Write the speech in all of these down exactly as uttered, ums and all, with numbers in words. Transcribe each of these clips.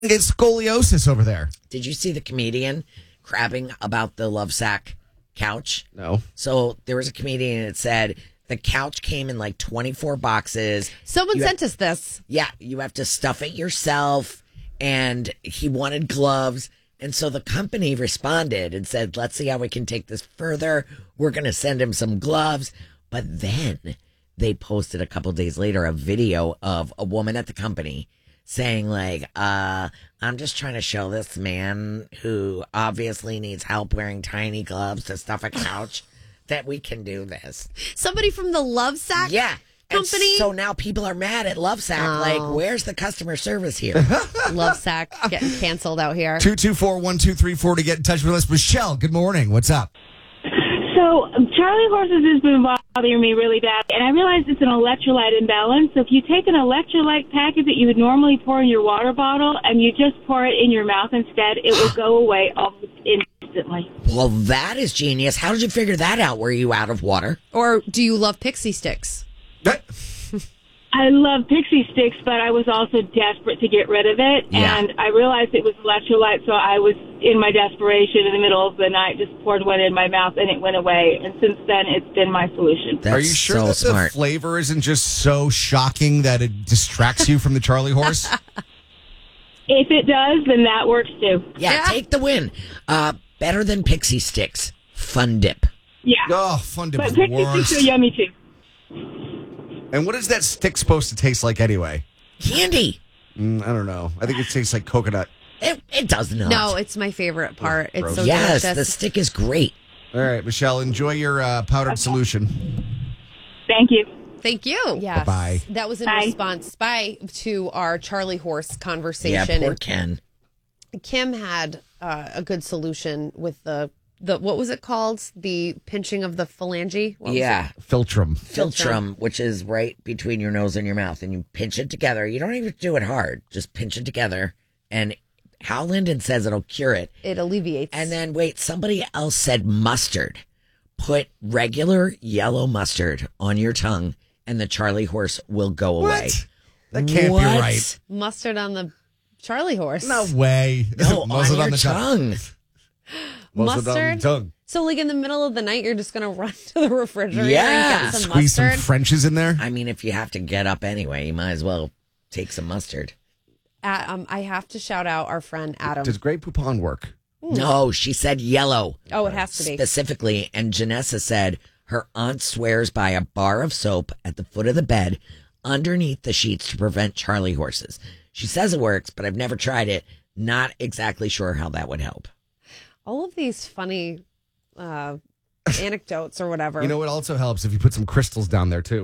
get scoliosis over there. Did you see the comedian crabbing about the Lovesac couch? No. So there was a comedian that said the couch came in like twenty-four boxes. Someone You sent have- us this. Yeah, you have to stuff it yourself. And he wanted gloves. And so the company responded and said, let's see how we can take this further. We're going to send him some gloves. But then they posted a couple days later a video of a woman at the company saying like, uh, I'm just trying to show this man who obviously needs help wearing tiny gloves to stuff a couch that we can do this. Somebody from the Lovesac Yeah. And company. so now people are mad at Lovesac. Oh. Like, where's the customer service here? Lovesac getting canceled out here. two two four, one two three four to get in touch with us. Michelle, good morning. What's up? So, um, Charlie Horses has been bothering me really bad, and I realize it's an electrolyte imbalance. So if you take an electrolyte packet that you would normally pour in your water bottle and you just pour it in your mouth instead, it will go away almost instantly. Well, that is genius. How did you figure that out? Were you out of water? Or do you love pixie sticks? I love Pixie Sticks, but I was also desperate to get rid of it, Yeah. and I realized it was electrolyte, so I was, in my desperation, in the middle of the night, just poured one in my mouth, and it went away. And since then, it's been my solution. That's Are you sure so that smart. the flavor isn't just so shocking that it distracts you from the Charlie horse? If it does, then that works too. Yeah, Yeah. take the win. Uh, better than Pixie Sticks. Fun dip. Yeah. Oh, fun dip But is the Pixie Sticks worst. are yummy too. And what is that stick supposed to taste like anyway? Candy. Mm, I don't know. I think it tastes like coconut. It, it does not. No, it's my favorite part. It's gross. so yes, delicious. the stick is great. All right, Michelle, enjoy your uh, powdered solution. Thank you. Thank you. Yes. Bye-bye. That was in Bye. response by to our Charlie horse Yeah, conversation. poor And Ken. Kim had uh, a good solution with the the what was it called? The pinching of the phalange. What was Yeah, Filtrum. Filtrum, which is right between your nose and your mouth, and you pinch it together. You don't even do it hard; just pinch it together. And Hal Linden says it'll cure it. It alleviates. And then wait, somebody else said mustard. Put regular yellow mustard on your tongue, and the Charlie horse will go away. What? That can't What? be right. mustard on the Charlie horse. No way. No, Muzzle on it your tongue. Muzzle it on the tongue. So, like in the middle of the night, you're just gonna run to the refrigerator Yeah. and get some Squeeze mustard. some Frenches in there. I mean, if you have to get up anyway, you might as well take some mustard. Uh, um, I have to shout out our friend Adam. Does Grey Poupon work? No, she said yellow. Oh, it has to be. Specifically, and Janessa said her aunt swears by a bar of soap at the foot of the bed underneath the sheets to prevent Charlie horses. She says it works, but I've never tried it. Not exactly sure how that would help. All of these funny uh, anecdotes or whatever. You know what also helps if you put some crystals down there too.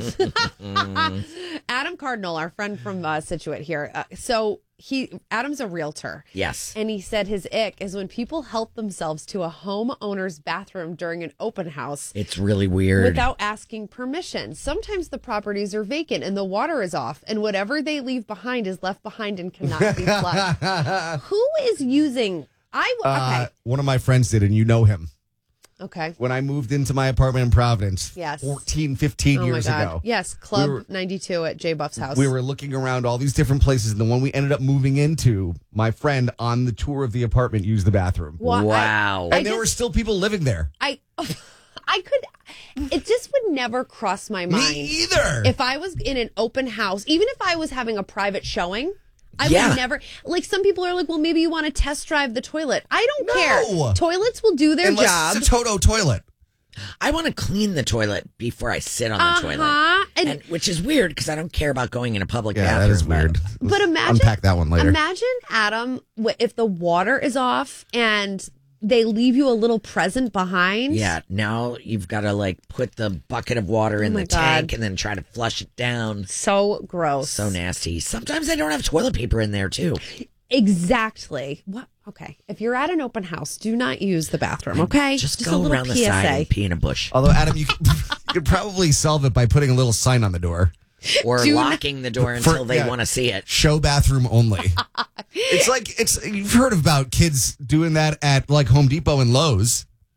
Adam Cardinal, our friend from uh, Situate here. Uh, so he, Adam's a realtor. Yes. And he said his ick is when people help themselves to a homeowner's bathroom during an open house It's really weird. without asking permission. Sometimes the properties are vacant and the water is off, and whatever they leave behind is left behind and cannot be flushed. Who is using? I w- okay. Uh, one of my friends did, and you know him. Okay. When I moved into my apartment in Providence Yes. fourteen, fifteen Oh my years God. ago. Yes, Club We were- ninety-two at J Buff's house. We were looking around all these different places, and the one we ended up moving into, my friend on the tour of the apartment used the bathroom. Well, I- Wow. and I there just- were still people living there. I, I could. It just would never cross my mind. Me either. If I was in an open house, even if I was having a private showing, I Yeah. would never. Like some people are like, well, maybe you want to test drive the toilet. I don't No. care. Toilets will do their Unless job. it's a Toto toilet. I want to clean the toilet before I sit on the toilet. Uh-huh. And, And, which is weird because I don't care about going in a public Yeah, bathroom. that is weird. but imagine Unpack that one later. Imagine Adam wh- if the water is off and they leave you a little present behind. Yeah, now you've got to like put the bucket of water in Oh my the tank God. and then try to flush it down. So gross. So nasty. Sometimes they don't have toilet paper in there too. Exactly. What? Okay. If you're at an open house, do not use the bathroom. Okay. Just, a go little around the P S A. side and pee in a bush. Although, Adam, you could, you could probably solve it by putting a little sign on the door. Or Do not- locking the door For- until they yeah. want to see it. Show bathroom only. It's like, it's you've heard about kids doing that at like Home Depot and Lowe's.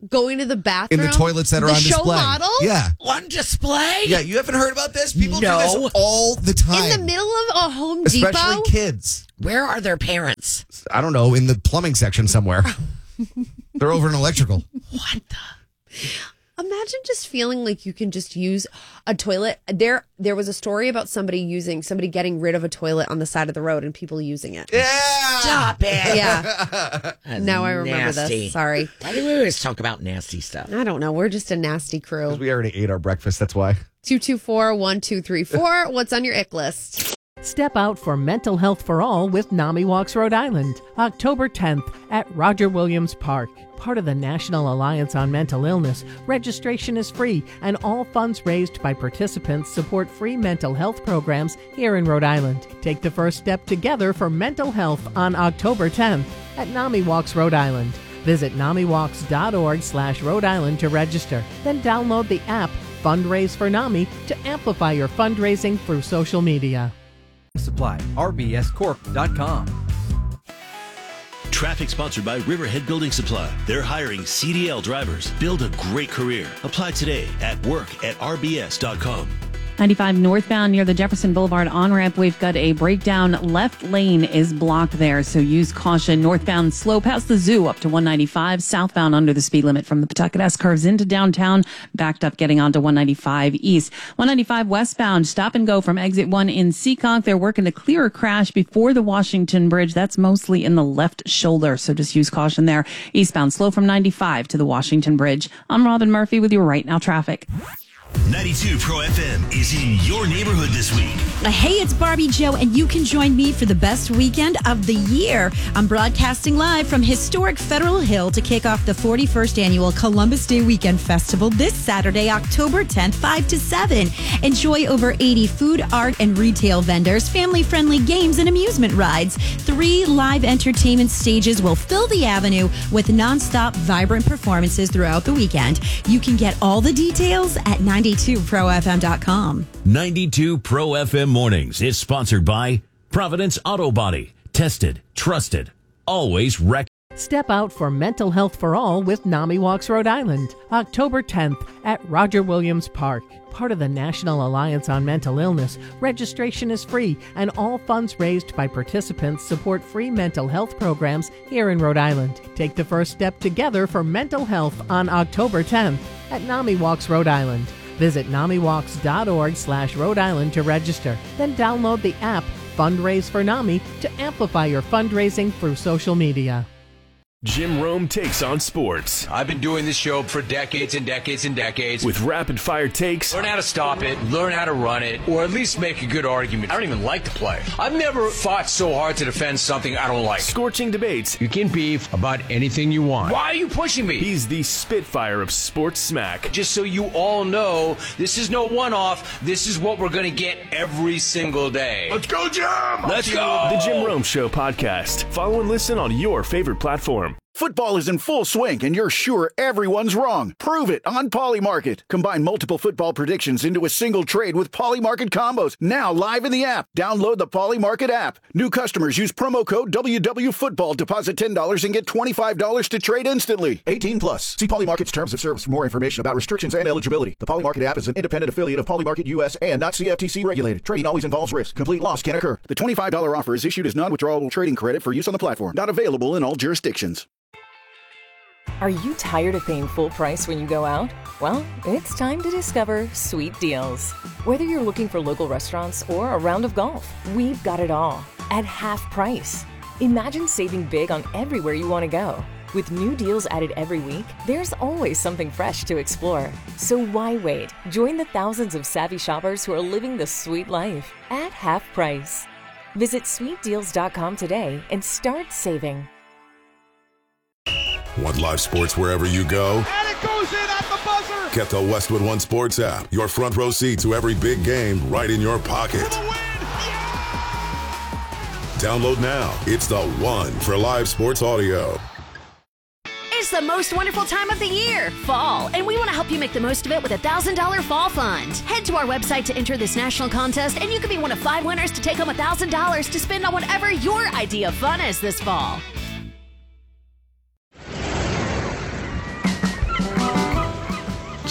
going to the bathroom in the toilets that are the on show display. model? Yeah. On display? Yeah, you haven't heard about this? People No. do this all the time. In the middle of a Home Especially Depot? kids. Where are their parents? I don't know, in the plumbing section somewhere. They're over in electrical. What the? Imagine just feeling like you can just use a toilet. There there was a story about somebody using, somebody getting rid of a toilet on the side of the road and people using it. Yeah. Stop it. Yeah. That's Now I remember nasty. this. Sorry. Why do we always talk about nasty stuff? I don't know. We're just a nasty crew. We already ate our breakfast, that's why. two two four, one two three four. What's on your ick list? Step out for Mental Health for All with NAMI Walks Rhode Island, October tenth at Roger Williams Park. Part of the National Alliance on Mental Illness, registration is free and all funds raised by participants support free mental health programs here in Rhode Island. Take the first step together for mental health on October tenth at NAMI Walks Rhode Island. Visit namiwalks.org slash Rhode Island to register. Then download the app Fundraise for NAMI to amplify your fundraising through social media. Supply, R B S corp dot com. Traffic sponsored by Riverhead Building Supply. They're hiring C D L drivers. Build a great career. Apply today at work at R B S dot com. ninety-five northbound near the Jefferson Boulevard on-ramp, we've got a breakdown. Left lane is blocked there, so use caution. Northbound slow past the zoo up to one ninety-five. Southbound under the speed limit from the Pawtucket S curves into downtown. Backed up getting onto one ninety-five east. one ninety-five westbound, stop and go from exit one in Seekonk. They're working to clear a crash before the Washington Bridge. That's mostly in the left shoulder, so just use caution there. Eastbound slow from ninety-five to the Washington Bridge. I'm Robin Murphy with your Right Now traffic. ninety-two Pro F M is in your neighborhood this week. Hey, it's Barbie Joe, and you can join me for the best weekend of the year. I'm broadcasting live from historic Federal Hill to kick off the forty-first annual Columbus Day Weekend Festival this Saturday, October tenth, five to seven. Enjoy over eighty food, art, and retail vendors, family-friendly games, and amusement rides. Three live entertainment stages will fill the avenue with nonstop, vibrant performances throughout the weekend. You can get all the details at ninety-two pro f m dot com. ninety-two Pro F M Mornings is sponsored by Providence Auto Body. Tested, trusted, always rec. Step out for Mental Health for All with NAMI Walks Rhode Island, October tenth at Roger Williams Park. Part of the National Alliance on Mental Illness, registration is free and all funds raised by participants support free mental health programs here in Rhode Island. Take the first step together for mental health on October tenth at NAMI Walks Rhode Island. Visit namiwalks.org slash Rhode Island to register. Then download the app Fundraise for NAMI to amplify your fundraising through social media. Jim Rome takes on sports. I've been doing this show for decades and decades and decades. With rapid fire takes. Learn how to stop it, learn how to run it, or at least make a good argument. I don't even like the play. I've never fought so hard to defend something I don't like. Scorching debates. You can beef about anything you want. Why are you pushing me? He's the Spitfire of sports smack. Just so you all know, this is no one-off. This is what we're going to get every single day. Let's go, Jim! Let's go! The Jim Rome Show podcast. Follow and listen on your favorite platform. Football is in full swing, and you're sure everyone's wrong. Prove it on Polymarket. Combine multiple football predictions into a single trade with Polymarket combos. Now live in the app. Download the Polymarket app. New customers use promo code W W Football. Deposit ten dollars and get twenty-five dollars to trade instantly. eighteen plus. See Polymarket's terms of service for more information about restrictions and eligibility. The Polymarket app is an independent affiliate of Polymarket U S and not C F T C regulated. Trading always involves risk. Complete loss can occur. The twenty-five dollars offer is issued as non-withdrawable trading credit for use on the platform. Not available in all jurisdictions. Are you tired of paying full price when you go out? Well, it's time to discover Sweet Deals. Whether you're looking for local restaurants or a round of golf, we've got it all at half price. Imagine saving big on everywhere you want to go. With new deals added every week, there's always something fresh to explore. So why wait? Join the thousands of savvy shoppers who are living the sweet life at half price. Visit sweet deals dot com today and start saving. Want live sports wherever you go? And it goes in at the buzzer! Get the Westwood One Sports app. Your front row seat to every big game right in your pocket. For the win! Yeah! Download now. It's the one for live sports audio. It's the most wonderful time of the year, fall, and we want to help you make the most of it with a one thousand dollars fall fund. Head to our website to enter this national contest, and you could be one of five winners to take home one thousand dollars to spend on whatever your idea of fun is this fall.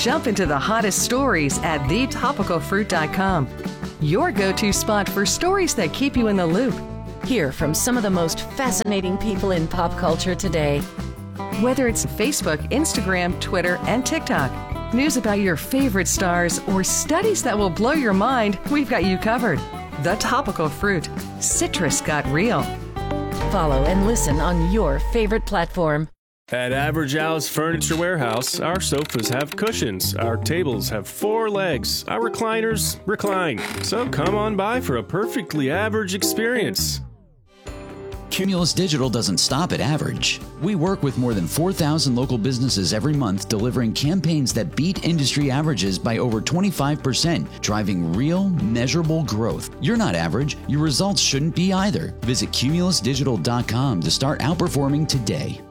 Jump into the hottest stories at the topical fruit dot com. Your go-to spot for stories that keep you in the loop. Hear from some of the most fascinating people in pop culture today. Whether it's Facebook, Instagram, Twitter, and TikTok, news about your favorite stars, or studies that will blow your mind, we've got you covered. The Topical Fruit. Citrus got real. Follow and listen on your favorite platform. At Average Al's Furniture Warehouse, our sofas have cushions, our tables have four legs, our recliners recline. So come on by for a perfectly average experience. Cumulus Digital doesn't stop at average. We work with more than four thousand local businesses every month, delivering campaigns that beat industry averages by over twenty-five percent, driving real, measurable growth. You're not average. Your results shouldn't be either. Visit cumulus digital dot com to start outperforming today.